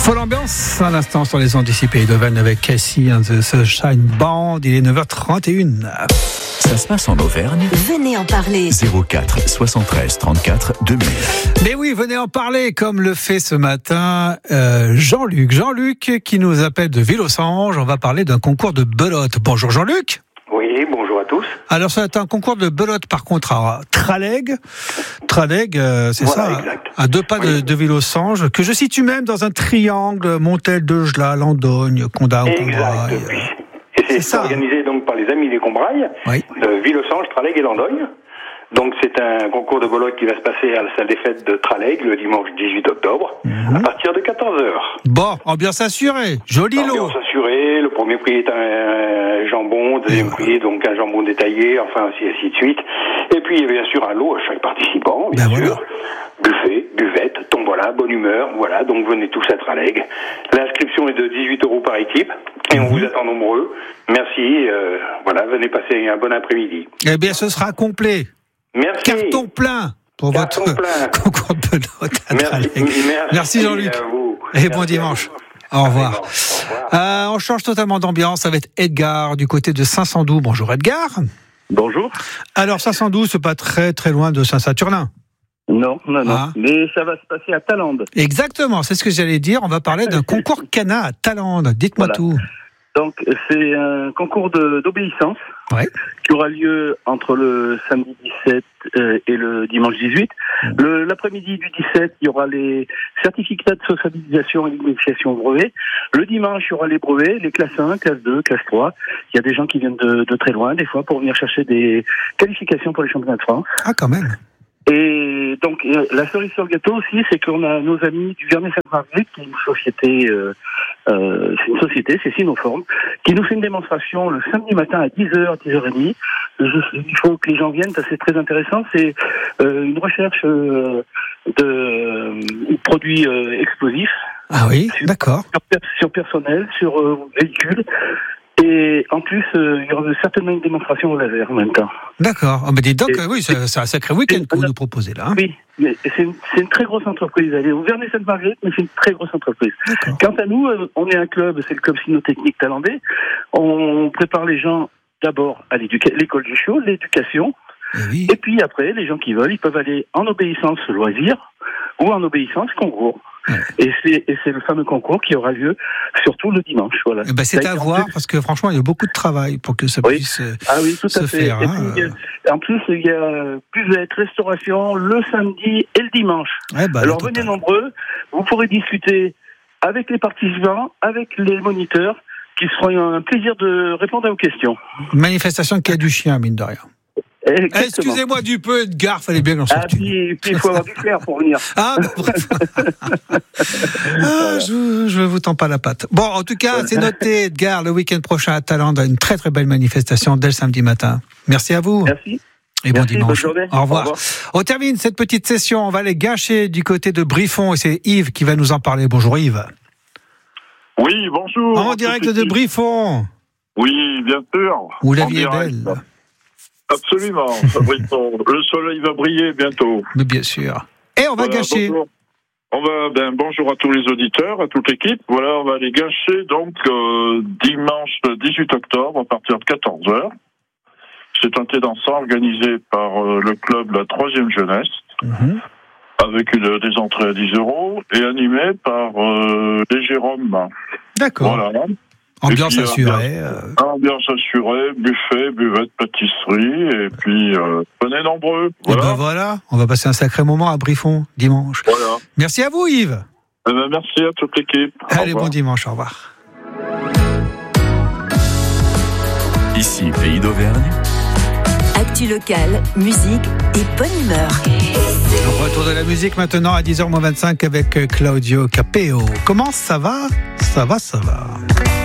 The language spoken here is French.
Folle ambiance à l'instant sur les ondes d'ici Pays d'Auvergne avec Cassie and the Sunshine Band. Il est 9h31. Ça se passe en Auvergne. Venez en parler. 04 73 34 2000. Mais oui, venez en parler comme le fait ce matin Jean-Luc. Jean-Luc qui nous appelle de Villosange. On va parler d'un concours de belote. Bonjour Jean-Luc. Oui, bonjour à tous. Alors ça va être un concours de belote par contre à Traleg. Traleg, c'est voilà, ça, exact. à 2 pas de Villosange, que je situe même dans un triangle, Montel, Degelat, Landogne, Condat, Combrailles. Et c'est ça. organisé donc par les Amis des Combrailles, Oui. de Villosange, Traleg et Landogne. Donc c'est un concours de belote qui va se passer à la salle des fêtes de Traleg le dimanche 18 octobre, à partir de 14h. Bon, ambiance assurée, joli lot. Ambiance assurée, le premier prix est un jambon, le deuxième prix donc un jambon détaillé, enfin ainsi de suite. Et puis il y a bien sûr un lot à chaque participant, bien sûr. Voilà. Buffet, buvette, tombola, bonne humeur, voilà, donc venez tous à Traleg. L'inscription est de 18 € par équipe, et on vous attend nombreux. Merci, voilà, venez passer un bon après-midi. Eh bien, ce sera complet. Merci. Carton plein pour Carton votre plein. concours de belote à Traleg. Merci Jean-Luc. à vous. Et bon Merci à dimanche. vous. Au revoir. Au revoir. On change totalement d'ambiance avec Edgar du côté de Saint-Sandoux. Bonjour Edgar. Bonjour. Alors Saint-Sandoux, c'est pas très très loin de Saint-Saturnin. Non. Ah. Mais ça va se passer à Tallande. Exactement, c'est ce que j'allais dire. On va parler d'un concours Cana à Tallande. Dites-moi Voilà. tout. Donc, c'est un concours d'obéissance Ouais. qui aura lieu entre le samedi 17 et le dimanche 18. L'après-midi du 17, il y aura les certificats de socialisation et d'initiation au brevet. Le dimanche, il y aura les brevets, les classes 1, classe 2, classe 3. Il y a des gens qui viennent de très loin, des fois, pour venir chercher des qualifications pour les championnats de France. Ah, quand même. Et donc, la cerise sur le gâteau aussi, c'est qu'on a nos amis du Vernet Sainte-Marguerite, qui est une société, c'est Sinopharm, qui nous fait une démonstration le samedi matin à 10h, 10h30. Il faut que les gens viennent, ça c'est très intéressant. C'est une recherche de produits explosifs. Ah oui, d'accord. Sur personnel, sur véhicules. Et en plus, il y aura certainement une démonstration au laser en même temps. D'accord. Oh, mais dis donc, oui, c'est un sacré week-end que vous nous proposez là. Hein. Oui, mais c'est une très grosse entreprise. Elle est au Vernet Sainte-Marguerite, mais c'est une très grosse entreprise. D'accord. Quant à nous, on est un club, c'est le club cynotechnique tallandais. On prépare les gens d'abord à l'école du chiot, l'éducation. Oui. Et puis après, les gens qui veulent, ils peuvent aller en obéissance loisir ou en obéissance concours. Ouais. Et c'est le fameux concours qui aura lieu surtout le dimanche. Voilà. Eh ben, c'est à voir parce que franchement, il y a beaucoup de travail pour que ça Oui. puisse Ah oui, tout se à fait. faire. Et Hein. puis, en plus, il y a buvette, restauration le samedi et le dimanche. Eh ben, Alors le total. venez nombreux, vous pourrez discuter avec les participants, avec les moniteurs, qui se feront un plaisir de répondre à vos questions. Une manifestation qui a du chien, mine de rien. Exactement. Excusez-moi du peu, Edgar, fallait bien que j'en Ah, sorte une. puis il faut avoir du flair pour venir. Ah, bah, bref. Je vous tends pas la patte. Bon, en tout cas, c'est noté, Edgar, le week-end prochain à Tallande, une très très belle manifestation dès le samedi matin. Merci à vous. Merci. Et bon Merci, dimanche. bonne journée. Au revoir. Au revoir. On termine cette petite session. On va aller gâcher du côté de Briffon et c'est Yves qui va nous en parler. Bonjour Yves. Oui, bonjour. En direct de Briffon. Oui, bien sûr. Où la En vie est direct. belle. Absolument, Briffon. Le soleil va briller bientôt. Mais bien sûr. Et on va Voilà, gâcher. bonjour. Bonjour à tous les auditeurs, à toute l'équipe. Voilà, on va aller gâcher donc dimanche 18 octobre à partir de 14h. C'est un thé dansant organisé par le club La Troisième Jeunesse. Avec des entrées à 10 € et animé par les Jérôme. D'accord. Voilà. Ambiance Et puis, assurée. Ambiance assurée, buffet, buvette, pâtisserie, et puis venez nombreux. Et Voilà. ben voilà, on va passer un sacré moment à Briffon dimanche. Voilà. Merci à vous Yves. Merci à toute l'équipe. Au Allez, revoir. bon dimanche, au revoir. Ici, Pays d'Auvergne. Actu locale, musique et bonne humeur. Retour de la musique maintenant à 10h-25 avec Claudio Capeo. Comment ça va ? Ça va.